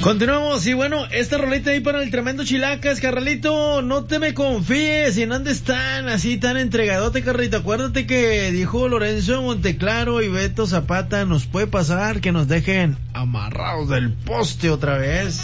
Continuamos, y bueno, esta rolita ahí para el tremendo Chilacas, carnalito, no te me confíes y no andes tan así, tan entregadote, carnalito. Acuérdate que dijo Lorenzo Monteclaro y Beto Zapata, nos puede pasar que nos dejen amarrados del poste otra vez.